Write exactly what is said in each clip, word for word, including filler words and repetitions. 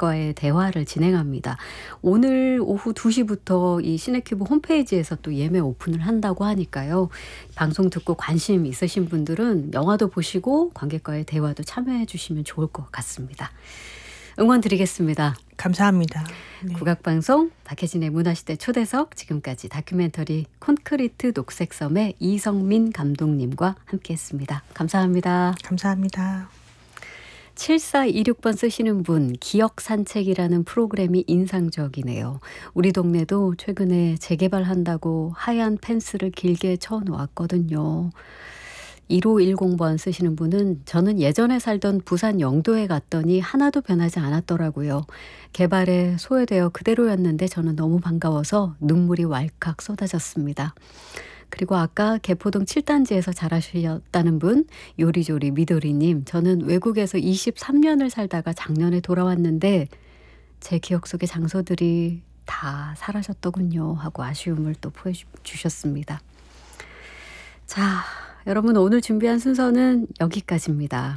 관객과의 대화를 진행합니다. 오늘 오후 두 시부터 이 시네큐브 홈페이지에서 또 예매 오픈을 한다고 하니까요. 방송 듣고 관심 있으신 분들은 영화도 보시고 관객과의 대화도 참여해 주시면 좋을 것 같습니다. 응원 드리겠습니다. 감사합니다. 네. 국악방송 박혜진의 문화시대 초대석, 지금까지 다큐멘터리 콘크리트 녹색섬의 이성민 감독님과 함께했습니다. 감사합니다. 감사합니다. 칠사이육 번 쓰시는 분, 기억산책이라는 프로그램이 인상적이네요. 우리 동네도 최근에 재개발한다고 하얀 펜스를 길게 쳐놓았거든요. 일오일공 번 쓰시는 분은 저는 예전에 살던 부산 영도에 갔더니 하나도 변하지 않았더라고요. 개발에 소외되어 그대로였는데 저는 너무 반가워서 눈물이 왈칵 쏟아졌습니다. 그리고 아까 개포동 칠 단지에서 자라셨다는 분, 요리조리 미도리님, 저는 외국에서 이십삼 년을 살다가 작년에 돌아왔는데 제 기억 속의 장소들이 다 사라졌더군요 하고 아쉬움을 또 보여주셨습니다. 자, 여러분, 오늘 준비한 순서는 여기까지입니다.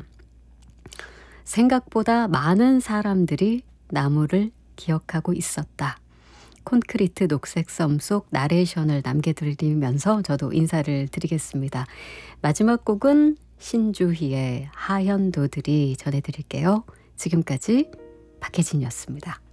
생각보다 많은 사람들이 나무를 기억하고 있었다. 콘크리트 녹색섬 속 나레이션을 남겨드리면서 저도 인사를 드리겠습니다. 마지막 곡은 신주희의 하현도들이 전해드릴게요. 지금까지 박혜진이었습니다.